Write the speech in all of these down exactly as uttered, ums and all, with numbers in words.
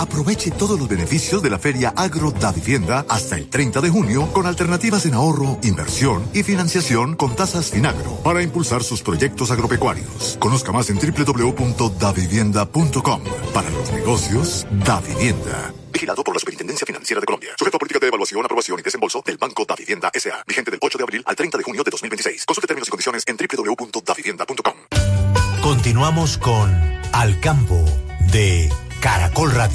Aproveche todos los beneficios de la Feria Agro Davivienda hasta el treinta de junio con alternativas en ahorro, inversión y financiación con tasas Finagro para impulsar sus proyectos agropecuarios. Conozca más en doble u doble u doble u punto davivienda punto com. Para los negocios, Davivienda. Vigilado por la Superintendencia Financiera de Colombia. Sujeto a política de evaluación, aprobación y desembolso del Banco Davivienda S A Vigente del ocho de abril al treinta de junio de dos mil veintiséis. Consulte términos y condiciones en doble u doble u doble u punto davivienda punto com. Continuamos con Al Campo de Caracol Radio.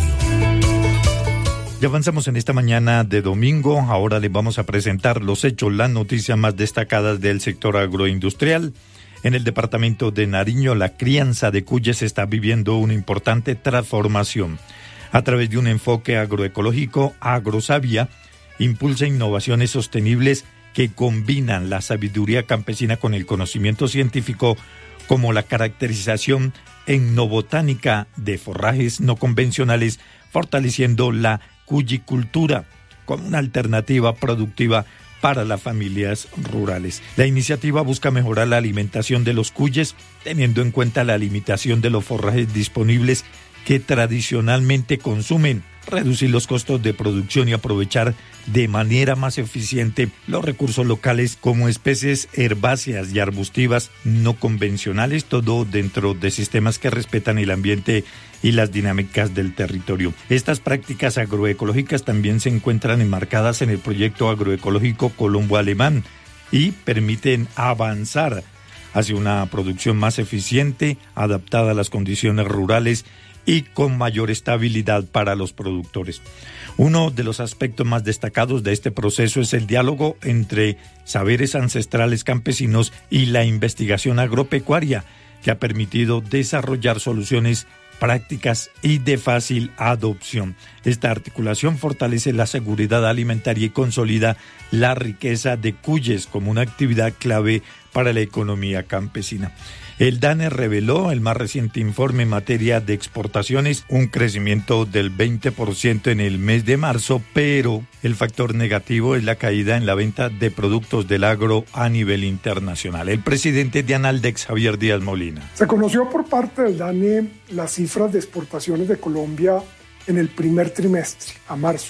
Ya avanzamos en esta mañana de domingo. Ahora les vamos a presentar los hechos, las noticias más destacadas del sector agroindustrial. En el departamento de Nariño, la crianza de cuyes está viviendo una importante transformación. A través de un enfoque agroecológico, AgroSavia impulsa innovaciones sostenibles que combinan la sabiduría campesina con el conocimiento científico, como la caracterización etnobotánica de forrajes no convencionales, fortaleciendo la cuyicultura como una alternativa productiva para las familias rurales. La iniciativa busca mejorar la alimentación de los cuyes, teniendo en cuenta la limitación de los forrajes disponibles que tradicionalmente consumen, reducir los costos de producción y aprovechar de manera más eficiente los recursos locales como especies herbáceas y arbustivas no convencionales, todo dentro de sistemas que respetan el ambiente y las dinámicas del territorio. Estas prácticas agroecológicas también se encuentran enmarcadas en el proyecto agroecológico colombo-alemán y permiten avanzar hacia una producción más eficiente, adaptada a las condiciones rurales y con mayor estabilidad para los productores. Uno de los aspectos más destacados de este proceso es el diálogo entre saberes ancestrales campesinos y la investigación agropecuaria, que ha permitido desarrollar soluciones prácticas y de fácil adopción. Esta articulación fortalece la seguridad alimentaria y consolida la riqueza de cuyes como una actividad clave para la economía campesina. El DANE reveló el más reciente informe en materia de exportaciones, un crecimiento del veinte por ciento en el mes de marzo, pero el factor negativo es la caída en la venta de productos del agro a nivel internacional. El presidente de Analdex, Javier Díaz Molina. Se conoció por parte del DANE las cifras de exportaciones de Colombia en el primer trimestre, a marzo.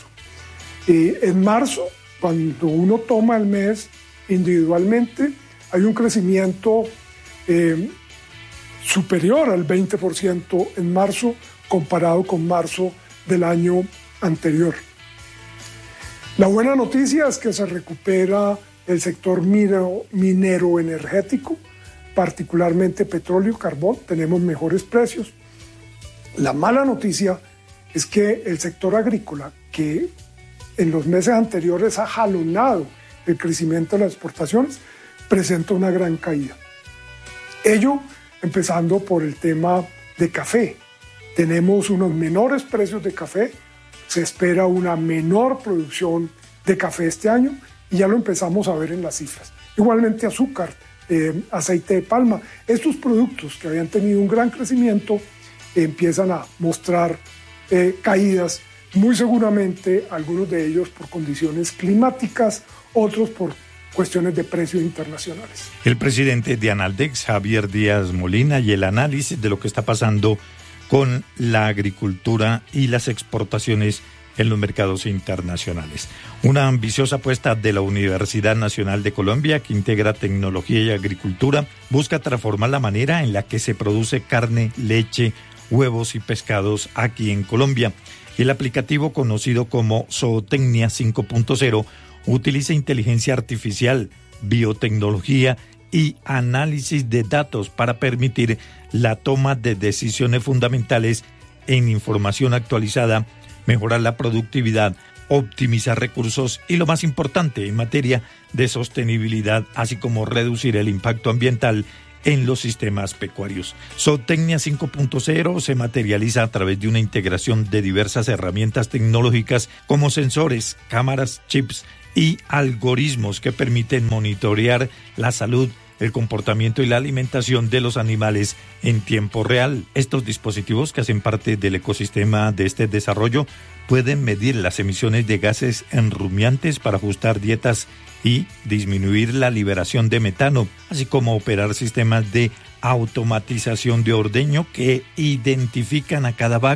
Eh, en marzo, cuando uno toma el mes individualmente, hay un crecimiento Eh, superior al veinte por ciento en marzo comparado con marzo del año anterior. La buena noticia es que se recupera el sector minero, minero energético, particularmente petróleo, carbón, tenemos mejores precios. La mala noticia es que el sector agrícola, que en los meses anteriores ha jalonado el crecimiento de las exportaciones, presenta una gran caída. Ello empezando por el tema de café. Tenemos unos menores precios de café, se espera una menor producción de café este año y ya lo empezamos a ver en las cifras. Igualmente azúcar, eh, aceite de palma, estos productos que habían tenido un gran crecimiento eh, empiezan a mostrar eh, caídas, muy seguramente algunos de ellos por condiciones climáticas, otros por cuestiones de precios internacionales. El presidente de Analdex, Javier Díaz Molina, y el análisis de lo que está pasando con la agricultura y las exportaciones en los mercados internacionales. Una ambiciosa apuesta de la Universidad Nacional de Colombia, que integra tecnología y agricultura, busca transformar la manera en la que se produce carne, leche, huevos y pescados aquí en Colombia. El aplicativo, conocido como Zootecnia cinco punto cero, utiliza inteligencia artificial, biotecnología y análisis de datos para permitir la toma de decisiones fundamentales en información actualizada, mejorar la productividad, optimizar recursos y, lo más importante, en materia de sostenibilidad, así como reducir el impacto ambiental en los sistemas pecuarios. Zootecnia cinco punto cero se materializa a través de una integración de diversas herramientas tecnológicas como sensores, cámaras, chips y algoritmos que permiten monitorear la salud, el comportamiento y la alimentación de los animales en tiempo real. Estos dispositivos, que hacen parte del ecosistema de este desarrollo, pueden medir las emisiones de gases enrumiantes para ajustar dietas y disminuir la liberación de metano, así como operar sistemas de automatización de ordeño que identifican a cada vaca,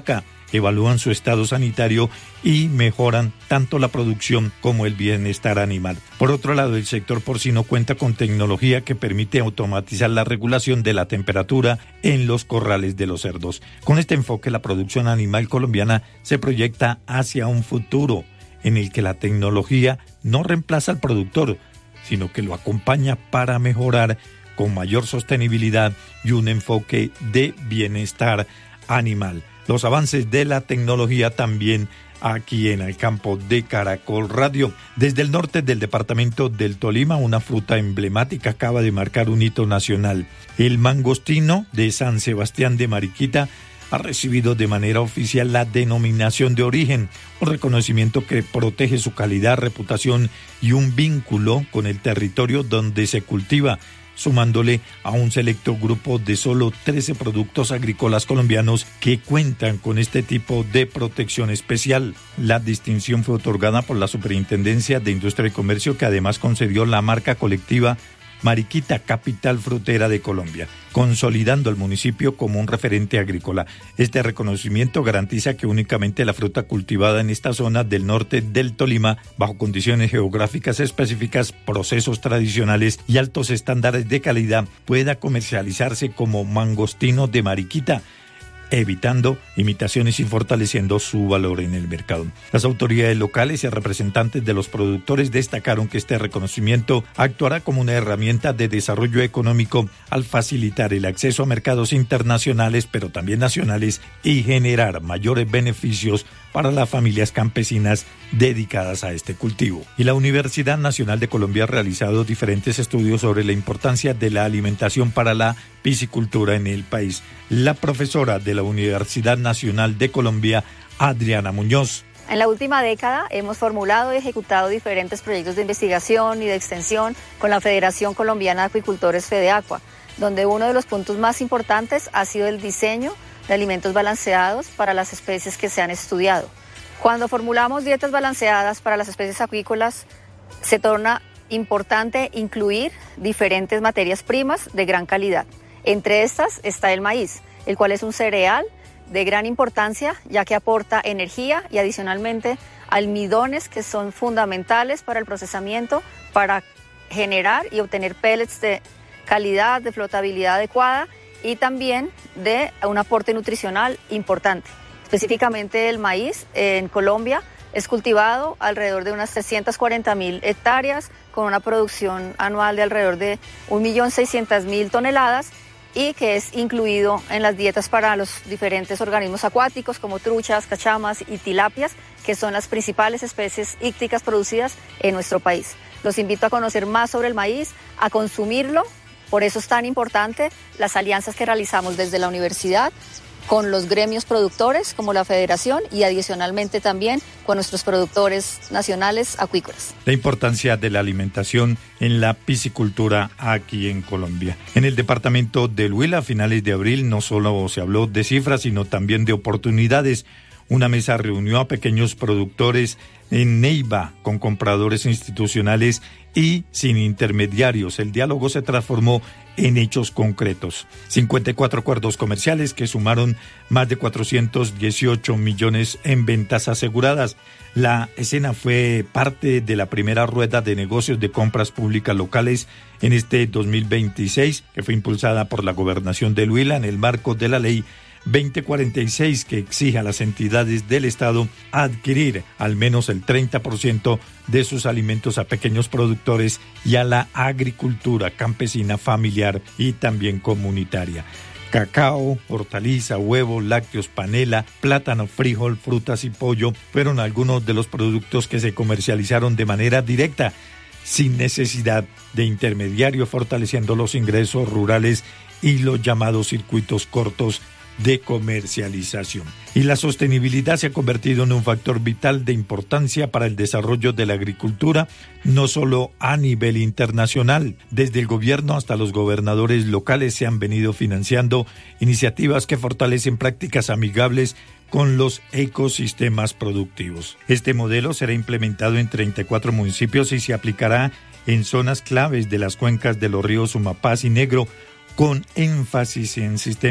evalúan su estado sanitario y mejoran tanto la producción como el bienestar animal. Por otro lado, el sector porcino cuenta con tecnología que permite automatizar la regulación de la temperatura en los corrales de los cerdos. Con este enfoque, la producción animal colombiana se proyecta hacia un futuro en el que la tecnología no reemplaza al productor, sino que lo acompaña para mejorar con mayor sostenibilidad y un enfoque de bienestar animal. Los avances de la tecnología también aquí en el campo de Caracol Radio. Desde el norte del departamento del Tolima, una fruta emblemática acaba de marcar un hito nacional. El mangostino de San Sebastián de Mariquita ha recibido de manera oficial la denominación de origen, un reconocimiento que protege su calidad, reputación y un vínculo con el territorio donde se cultiva, sumándole a un selecto grupo de solo trece productos agrícolas colombianos que cuentan con este tipo de protección especial. La distinción fue otorgada por la Superintendencia de Industria y Comercio, que además concedió la marca colectiva Mariquita, capital frutera de Colombia, consolidando al municipio como un referente agrícola. Este reconocimiento garantiza que únicamente la fruta cultivada en esta zona del norte del Tolima, bajo condiciones geográficas específicas, procesos tradicionales y altos estándares de calidad, pueda comercializarse como mangostino de Mariquita, evitando imitaciones y fortaleciendo su valor en el mercado. Las autoridades locales y representantes de los productores destacaron que este reconocimiento actuará como una herramienta de desarrollo económico al facilitar el acceso a mercados internacionales, pero también nacionales, y generar mayores beneficios para las familias campesinas dedicadas a este cultivo. Y la Universidad Nacional de Colombia ha realizado diferentes estudios sobre la importancia de la alimentación para la piscicultura en el país. La profesora de la Universidad Nacional de Colombia, Adriana Muñoz. En la última década hemos formulado y ejecutado diferentes proyectos de investigación y de extensión con la Federación Colombiana de Acuicultores FEDEACUA, donde uno de los puntos más importantes ha sido el diseño de alimentos balanceados para las especies que se han estudiado. Cuando formulamos dietas balanceadas para las especies acuícolas, se torna importante incluir diferentes materias primas de gran calidad. Entre estas está el maíz, el cual es un cereal de gran importancia, ya que aporta energía y adicionalmente almidones que son fundamentales para el procesamiento, para generar y obtener pellets de calidad, de flotabilidad adecuada y también de un aporte nutricional importante. Específicamente el maíz en Colombia es cultivado alrededor de unas trescientas cuarenta mil hectáreas con una producción anual de alrededor de un millón seiscientas mil toneladas y que es incluido en las dietas para los diferentes organismos acuáticos como truchas, cachamas y tilapias, que son las principales especies ícticas producidas en nuestro país. Los invito a conocer más sobre el maíz, a consumirlo. Por eso es tan importante las alianzas que realizamos desde la universidad con los gremios productores como la Federación y adicionalmente también con nuestros productores nacionales acuícolas. La importancia de la alimentación en la piscicultura aquí en Colombia. En el departamento del Huila, a finales de abril, no solo se habló de cifras, sino también de oportunidades. Una mesa reunió a pequeños productores en Neiva con compradores institucionales y sin intermediarios. El diálogo se transformó en hechos concretos. cincuenta y cuatro acuerdos comerciales que sumaron más de cuatrocientos dieciocho millones en ventas aseguradas. La escena fue parte de la primera rueda de negocios de compras públicas locales en este dos mil veintiséis, que fue impulsada por la Gobernación del Huila en el marco de la ley veinte cuarenta y seis, que exige a las entidades del Estado adquirir al menos el treinta por ciento de sus alimentos a pequeños productores y a la agricultura campesina, familiar y también comunitaria. Cacao, hortaliza, huevo, lácteos, panela, plátano, frijol, frutas y pollo fueron algunos de los productos que se comercializaron de manera directa, sin necesidad de intermediarios, fortaleciendo los ingresos rurales y los llamados circuitos cortos de comercialización. Y la sostenibilidad se ha convertido en un factor vital de importancia para el desarrollo de la agricultura, no solo a nivel internacional. Desde el gobierno hasta los gobernadores locales se han venido financiando iniciativas que fortalecen prácticas amigables con los ecosistemas productivos. Este modelo será implementado en treinta y cuatro municipios y se aplicará en zonas claves de las cuencas de los ríos Sumapaz y Negro, con énfasis en sistemas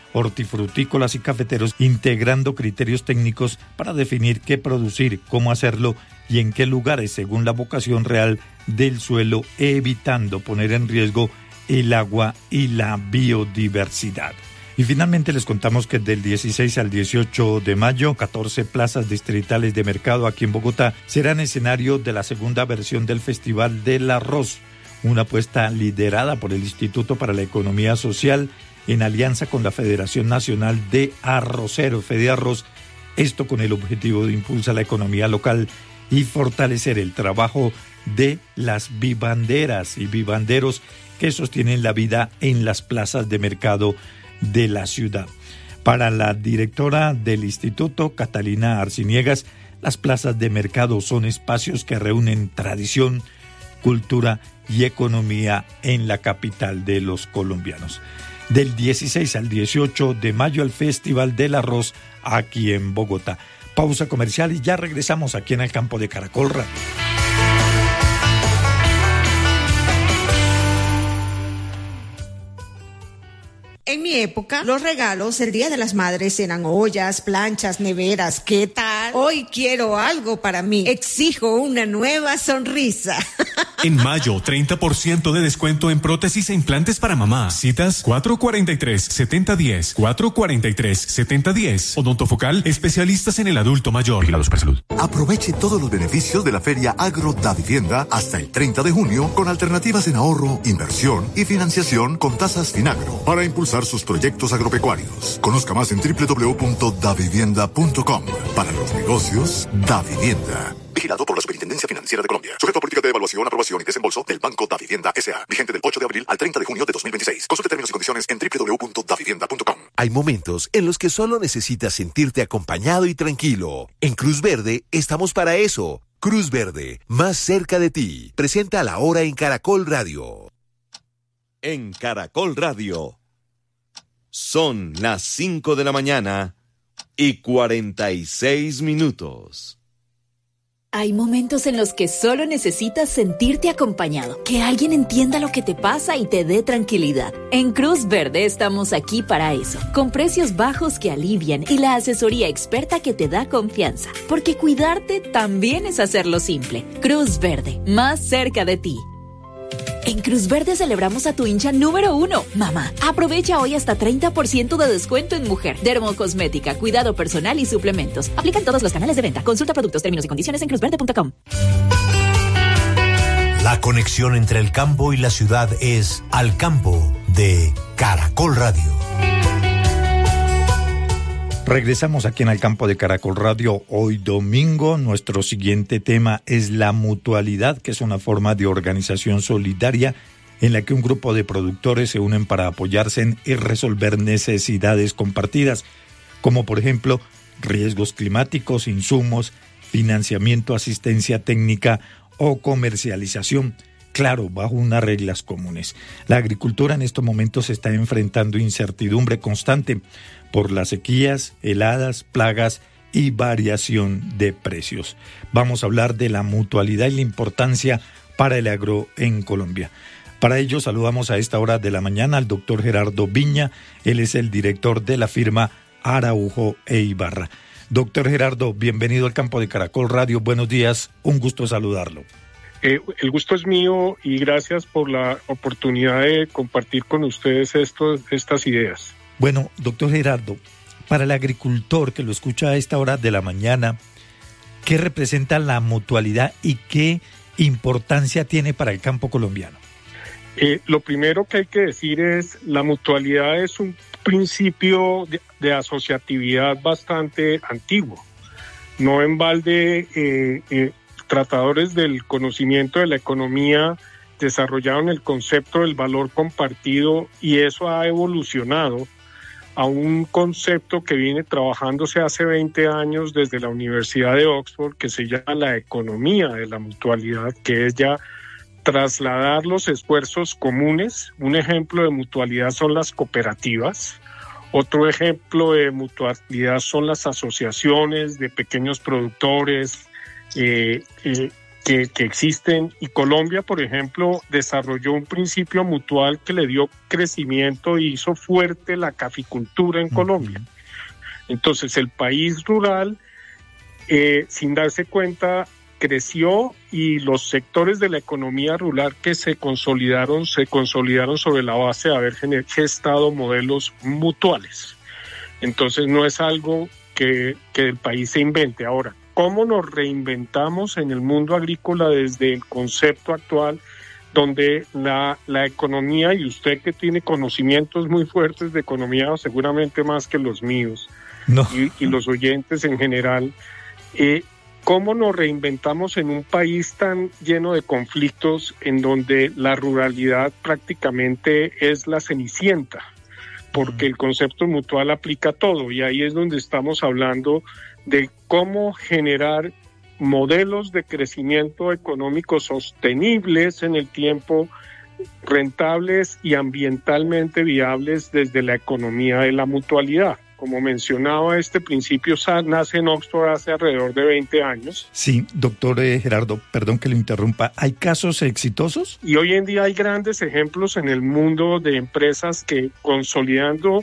hortifrutícolas y cafeteros, integrando criterios técnicos para definir qué producir, cómo hacerlo y en qué lugares según la vocación real del suelo, evitando poner en riesgo el agua y la biodiversidad. Y finalmente les contamos que del dieciséis al dieciocho de mayo, catorce plazas distritales de mercado aquí en Bogotá serán escenario de la segunda versión del Festival del Arroz, una apuesta liderada por el Instituto para la Economía Social en alianza con la Federación Nacional de Arroceros, FEDEARROZ, esto con el objetivo de impulsar la economía local y fortalecer el trabajo de las vivanderas y vivanderos que sostienen la vida en las plazas de mercado de la ciudad. Para la directora del instituto, Catalina Arciniegas, las plazas de mercado son espacios que reúnen tradición, cultura y economía en la capital de los colombianos. Del dieciséis al dieciocho de mayo, el Festival del Arroz aquí en Bogotá. Pausa comercial y ya regresamos aquí en el campo de Caracol Radio. En mi época, los regalos el Día de las Madres eran ollas, planchas, neveras. ¿Qué tal? Hoy quiero algo para mí. Exijo una nueva sonrisa. En mayo, treinta por ciento de descuento en prótesis e implantes para mamá. Citas cuatro cuarenta y tres, setenta diez, cuatro cuarenta y tres, setenta diez. Odontofocal, especialistas en el adulto mayor. Vigilados por salud. Aproveche todos los beneficios de la Feria Agro Da Vivienda hasta el treinta de junio con alternativas en ahorro, inversión y financiación con tasas Finagro para impulsar sus proyectos agropecuarios. Conozca más en doble u doble u doble u punto da vivienda punto com. Para los negocios, Da Vivienda. Vigilado por la Superintendencia Financiera de Colombia. Sujeto a política de evaluación, aprobación y desembolso del Banco Da Vivienda S A. Vigente del ocho de abril al treinta de junio de dos mil veintiséis. Consulte términos y condiciones en doble u doble u doble u punto da vivienda punto com. Hay momentos en los que solo necesitas sentirte acompañado y tranquilo. En Cruz Verde estamos para eso. Cruz Verde, más cerca de ti. Presenta La Hora en Caracol Radio. En Caracol Radio. Son las cinco de la mañana y cuarenta y seis minutos. Hay momentos en los que solo necesitas sentirte acompañado, que alguien entienda lo que te pasa y te dé tranquilidad. En Cruz Verde estamos aquí para eso, con precios bajos que alivian y la asesoría experta que te da confianza, porque cuidarte también es hacerlo simple. Cruz Verde, más cerca de ti. En Cruz Verde celebramos a tu hincha número uno, mamá. Aprovecha hoy hasta treinta por ciento de descuento en mujer, dermocosmética, cuidado personal y suplementos. Aplican todos los canales de venta. Consulta productos, términos y condiciones en cruz verde punto com. La conexión entre el campo y la ciudad es Al Campo de Caracol Radio. Regresamos aquí en Al Campo de Caracol Radio hoy domingo. Nuestro siguiente tema es la mutualidad, que es una forma de organización solidaria en la que un grupo de productores se unen para apoyarse en y resolver necesidades compartidas, como por ejemplo riesgos climáticos, insumos, financiamiento, asistencia técnica o comercialización. Claro, bajo unas reglas comunes. La agricultura en estos momentos está enfrentando incertidumbre constante por las sequías, heladas, plagas y variación de precios. Vamos a hablar de la mutualidad y la importancia para el agro en Colombia. Para ello saludamos a esta hora de la mañana al doctor Gerardo Viña. Él es el director de la firma Araujo e Ibarra. Doctor Gerardo, bienvenido al Campo de Caracol Radio. Buenos días, un gusto saludarlo. Eh, el gusto es mío y gracias por la oportunidad de compartir con ustedes estos, estas ideas. Bueno, doctor Gerardo, para el agricultor que lo escucha a esta hora de la mañana, ¿qué representa la mutualidad y qué importancia tiene para el campo colombiano? Eh, lo primero que hay que decir es, la mutualidad es un principio de, de asociatividad bastante antiguo. No en balde, eh, eh, tratadores del conocimiento de la economía desarrollaron el concepto del valor compartido y eso ha evolucionado a un concepto que viene trabajándose hace veinte años desde la Universidad de Oxford, que se llama la economía de la mutualidad, que es ya trasladar los esfuerzos comunes. Un ejemplo de mutualidad son las cooperativas, otro ejemplo de mutualidad son las asociaciones de pequeños productores, eh, eh, que, que existen, y Colombia, por ejemplo, desarrolló un principio mutual que le dio crecimiento y hizo fuerte la caficultura en Colombia. Entonces el país rural, eh, sin darse cuenta, creció, y los sectores de la economía rural que se consolidaron, se consolidaron sobre la base de haber gestado modelos mutuales. Entonces no es algo que, que el país se invente. Ahora, ¿cómo nos reinventamos en el mundo agrícola desde el concepto actual, donde la, la economía, y usted que tiene conocimientos muy fuertes de economía, seguramente más que los míos, no. y, y los oyentes en general, eh, ¿cómo nos reinventamos en un país tan lleno de conflictos, en donde la ruralidad prácticamente es la cenicienta? Porque el concepto mutual aplica todo, y ahí es donde estamos hablando de cómo generar modelos de crecimiento económico sostenibles en el tiempo, rentables y ambientalmente viables desde la economía de la mutualidad. Como mencionaba, este principio nace en Oxford hace alrededor de veinte años. Sí, doctor eh, Gerardo, perdón que lo interrumpa. ¿Hay casos exitosos? Y hoy en día hay grandes ejemplos en el mundo de empresas que, consolidando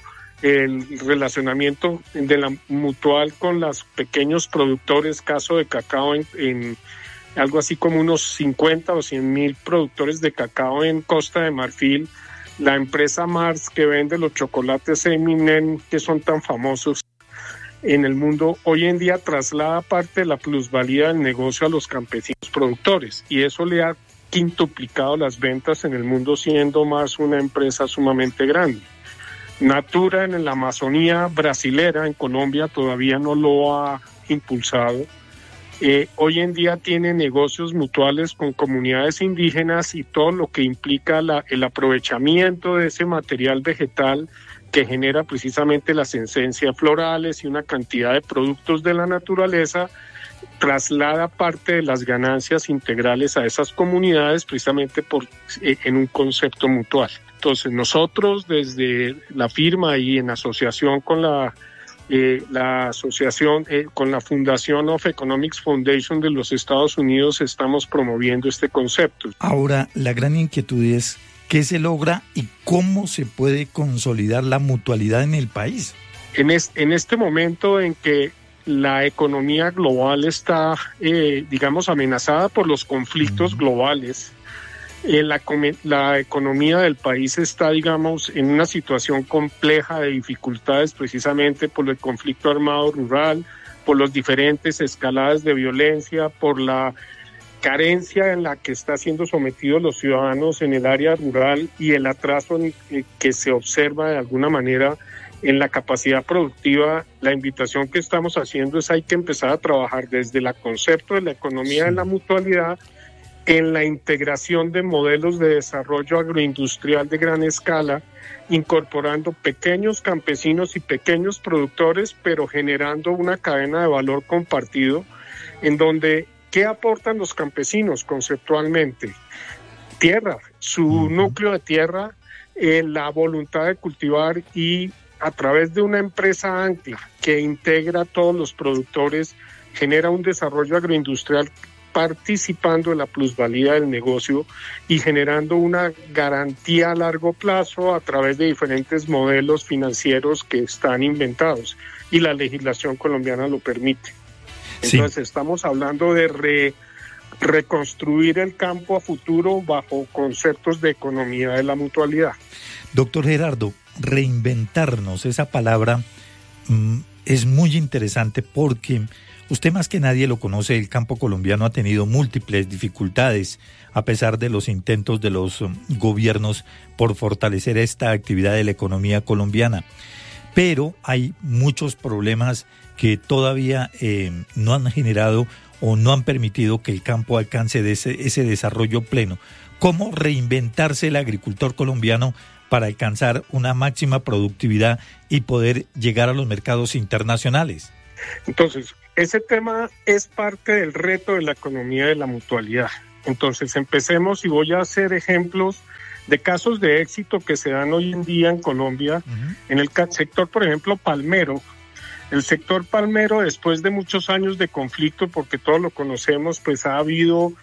el relacionamiento de la mutual con los pequeños productores, caso de cacao en, en algo así como unos cincuenta o cien mil productores de cacao en Costa de Marfil, la empresa Mars, que vende los chocolates Eminem, que son tan famosos en el mundo, hoy en día traslada parte de la plusvalía del negocio a los campesinos productores, y eso le ha quintuplicado las ventas en el mundo, siendo Mars una empresa sumamente grande. Natura, en la Amazonía brasilera, en Colombia, todavía no lo ha impulsado. Eh, hoy en día tiene negocios mutuales con comunidades indígenas, y todo lo que implica la, el aprovechamiento de ese material vegetal que genera precisamente las esencias florales y una cantidad de productos de la naturaleza, traslada parte de las ganancias integrales a esas comunidades, precisamente por, eh, en un concepto mutual. Entonces nosotros desde la firma y en asociación con la Eh, la asociación, eh, con la Fundación of Economics Foundation de los Estados Unidos, estamos promoviendo este concepto. Ahora, la gran inquietud es, ¿qué se logra y cómo se puede consolidar la mutualidad en el país? En, es, en este momento en que la economía global está, eh, digamos, amenazada por los conflictos uh-huh. globales, Eh, la, la economía del país está, digamos, en una situación compleja de dificultades, precisamente por el conflicto armado rural, por las diferentes escaladas de violencia, por la carencia en la que están siendo sometidos los ciudadanos en el área rural, y el atraso en, eh, que se observa de alguna manera en la capacidad productiva. La invitación que estamos haciendo es hay que empezar a trabajar desde el concepto de la economía sí. de la mutualidad, en la integración de modelos de desarrollo agroindustrial de gran escala, incorporando pequeños campesinos y pequeños productores, pero generando una cadena de valor compartido, en donde, ¿qué aportan los campesinos conceptualmente? Tierra, su uh-huh. núcleo de tierra, eh, la voluntad de cultivar, y a través de una empresa ancla que integra a todos los productores, genera un desarrollo agroindustrial participando en la plusvalía del negocio y generando una garantía a largo plazo a través de diferentes modelos financieros que están inventados, y la legislación colombiana lo permite. Entonces sí. estamos hablando de re, reconstruir el campo a futuro bajo conceptos de economía de la mutualidad. Doctor Gerardo, reinventarnos, esa palabra mmm, es muy interesante, porque usted más que nadie lo conoce, el campo colombiano ha tenido múltiples dificultades a pesar de los intentos de los um, gobiernos por fortalecer esta actividad de la economía colombiana. Pero hay muchos problemas que todavía eh, no han generado o no han permitido que el campo alcance de ese, ese desarrollo pleno. ¿Cómo reinventarse el agricultor colombiano para alcanzar una máxima productividad y poder llegar a los mercados internacionales? Entonces, ese tema es parte del reto de la economía de la mutualidad. Entonces, empecemos, y voy a hacer ejemplos de casos de éxito que se dan hoy en día en Colombia. Uh-huh. En el sector, por ejemplo, palmero. El sector palmero, después de muchos años de conflicto, porque todos lo conocemos, pues ha habido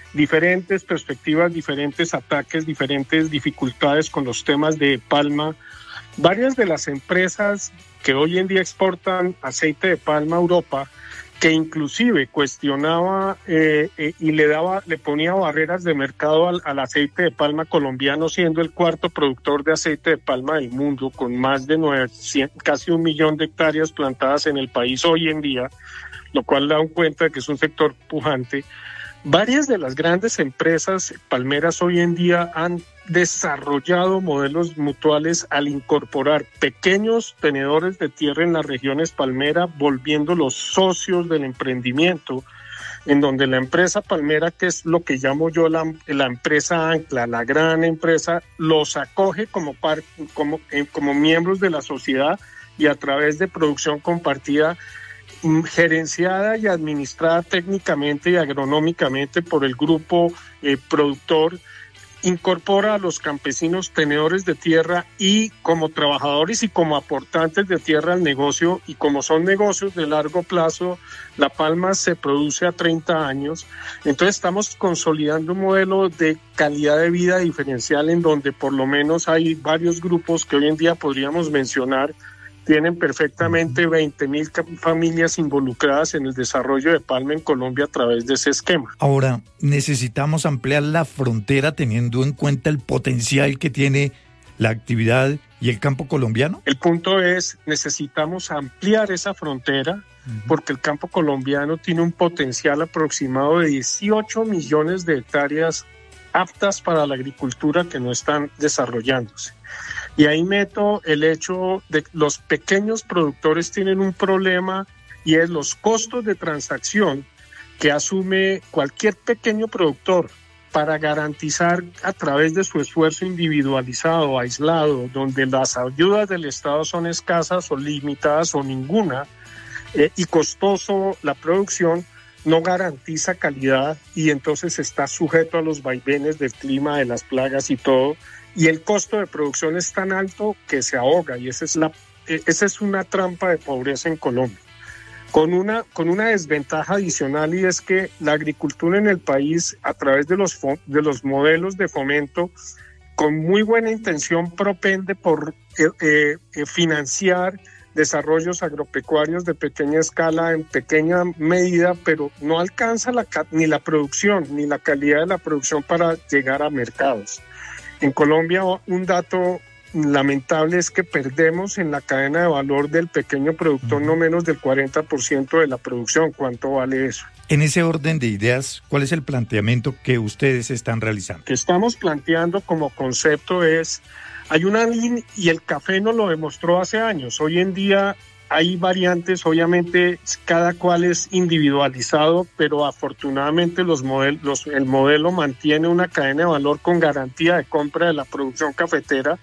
diferentes perspectivas, diferentes ataques, diferentes dificultades con los temas de palma. Varias de las empresas que hoy en día exportan aceite de palma a Europa, que inclusive cuestionaba eh, eh, y le daba, le ponía barreras de mercado al, al aceite de palma colombiano, siendo el cuarto productor de aceite de palma del mundo, con más de novecientos, casi un millón de hectáreas plantadas en el país hoy en día, lo cual da cuenta de que es un sector pujante. Varias de las grandes empresas palmeras hoy en día han desarrollado modelos mutuales al incorporar pequeños tenedores de tierra en las regiones palmera, volviéndolos socios del emprendimiento, en donde la empresa palmera, que es lo que llamo yo la, la empresa ancla, la gran empresa, los acoge como, par, como, eh, como miembros de la sociedad y a través de producción compartida, gerenciada y administrada técnicamente y agronómicamente por el grupo eh, productor, incorpora a los campesinos tenedores de tierra y como trabajadores y como aportantes de tierra al negocio, y como son negocios de largo plazo, la palma se produce a treinta años, entonces estamos consolidando un modelo de calidad de vida diferencial en donde por lo menos hay varios grupos que hoy en día podríamos mencionar, tienen perfectamente veinte mil familias involucradas en el desarrollo de palma en Colombia a través de ese esquema. Ahora, necesitamos ampliar la frontera teniendo en cuenta el potencial que tiene la actividad y el campo colombiano. El punto es, necesitamos ampliar esa frontera uh-huh. porque el campo colombiano tiene un potencial aproximado de dieciocho millones de hectáreas aptas para la agricultura que no están desarrollándose. Y ahí meto el hecho de que los pequeños productores tienen un problema, y es los costos de transacción que asume cualquier pequeño productor para garantizar a través de su esfuerzo individualizado, aislado, donde las ayudas del Estado son escasas o limitadas o ninguna, eh, y costoso la producción, no garantiza calidad y entonces está sujeto a los vaivenes del clima, de las plagas y todo. Y el costo de producción es tan alto que se ahoga, y esa es, la, esa es una trampa de pobreza en Colombia. Con una, con una desventaja adicional, y es que la agricultura en el país, a través de los, de los modelos de fomento, con muy buena intención propende por eh, eh, financiar desarrollos agropecuarios de pequeña escala en pequeña medida, pero no alcanza la, ni la producción ni la calidad de la producción para llegar a mercados. En Colombia, un dato lamentable es que perdemos en la cadena de valor del pequeño productor no menos del cuarenta por ciento de la producción. ¿Cuánto vale eso? En ese orden de ideas, ¿cuál es el planteamiento que ustedes están realizando? Que estamos planteando como concepto es, hay una línea, y el café nos lo demostró hace años. Hoy en día hay variantes, obviamente cada cual es individualizado, pero afortunadamente los modelos, el modelo mantiene una cadena de valor con garantía de compra de la producción cafetera,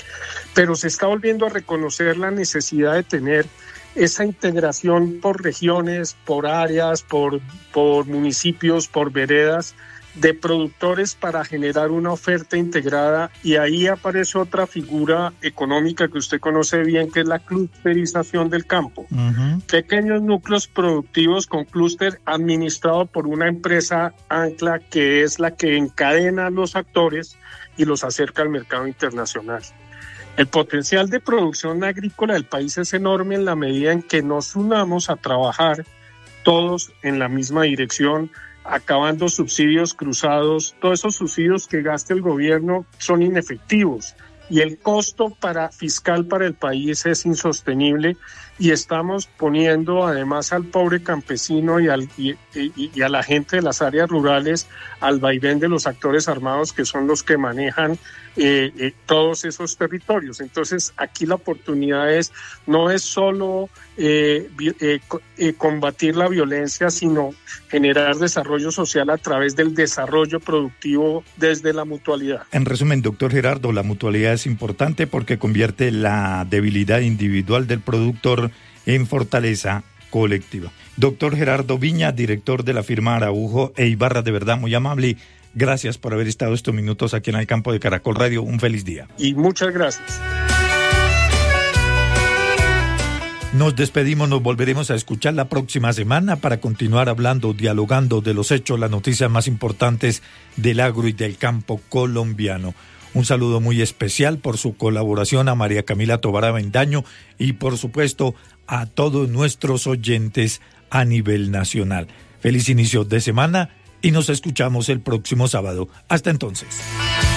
pero se está volviendo a reconocer la necesidad de tener esa integración por regiones, por áreas, por, por municipios, por veredas, de productores para generar una oferta integrada, y ahí aparece otra figura económica que usted conoce bien, que es la clusterización del campo. Uh-huh. Pequeños núcleos productivos con clúster administrado por una empresa ancla que es la que encadena a los actores y los acerca al mercado internacional. El potencial de producción agrícola del país es enorme en la medida en que nos unamos a trabajar todos en la misma dirección, acabando subsidios cruzados. Todos esos subsidios que gasta el gobierno son inefectivos y el costo para, fiscal para el país es insostenible, y estamos poniendo además al pobre campesino y, al, y, y, y a la gente de las áreas rurales al vaivén de los actores armados, que son los que manejan eh, eh, todos esos territorios. Entonces aquí la oportunidad es, no es solo eh, eh, eh, combatir la violencia, sino generar desarrollo social a través del desarrollo productivo desde la mutualidad. En resumen, doctor Gerardo, la mutualidad es importante porque convierte la debilidad individual del productor en fortaleza colectiva. Doctor Gerardo Viña, director de la firma Araujo e Ibarra, de verdad muy amable. Gracias por haber estado estos minutos aquí en el campo de Caracol Radio. Un feliz día. Y muchas gracias. Nos despedimos, nos volveremos a escuchar la próxima semana para continuar hablando, dialogando de los hechos, las noticias más importantes del agro y del campo colombiano. Un saludo muy especial por su colaboración a María Camila Tobar Avendaño y por supuesto a todos nuestros oyentes a nivel nacional. Feliz inicio de semana y nos escuchamos el próximo sábado. Hasta entonces.